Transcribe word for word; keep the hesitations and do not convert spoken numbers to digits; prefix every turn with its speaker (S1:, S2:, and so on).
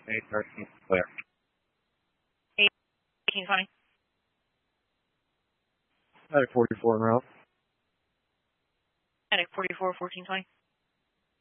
S1: eight thirteen, clear.
S2: eighteen twenty.
S1: Medic forty-four en route.
S2: Medic forty-four, fourteen twenty.